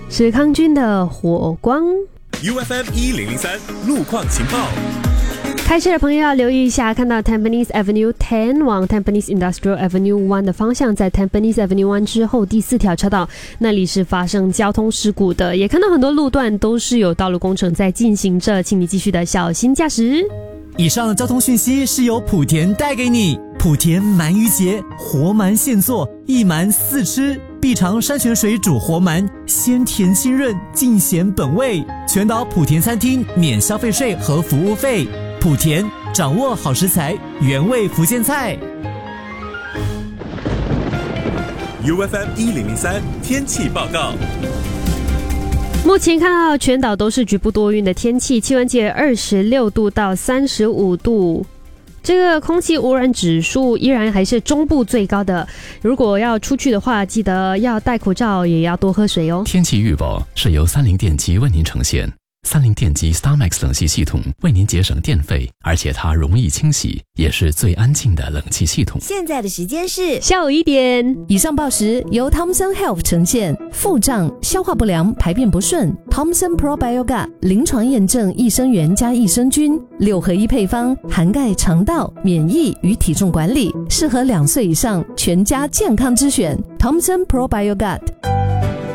是康君的火光。 UFM 1003路况情报。 开车的朋友要留意一下，看到 Tampines Avenue 10往 Tampines Industrial Avenue 1的方向，在 Tampines Avenue 1之后第4条车道，那里是发生交通事故的，也看到很多路段都是有道路工程在进行着，请你继续的小心驾驶。 以上交通讯息是由莆田带给你。莆田鳗鱼节，活鳗现做，一鳗4吃，必尝山泉水煮活鳗，鲜甜清润，尽显本味。全岛莆田餐厅免消费税和服务费。莆田，掌握好食材，原味福建菜。 UFM 1003天气报告。 目前看到全岛都是局部多云的天气，气温介26度到35度。这个空气污染指数依然还是中部最高的，如果要出去的话，记得要戴口罩，也要多喝水哦。 天气预报是由三菱电机为您呈现。三菱电机 StarMax 冷气系统为您节省电费，而且它容易清洗，也是最安静的冷气系统。 现在的时间是下午1点。 以上报时由 Thomson Health 呈现。腹胀、消化不良、排便不顺 ，Thomson Probiogat 临床验证益生元加益生菌6合1配方，涵盖肠道、免疫与体重管理，适合2岁以上全家健康之选。Thomson Probiogat。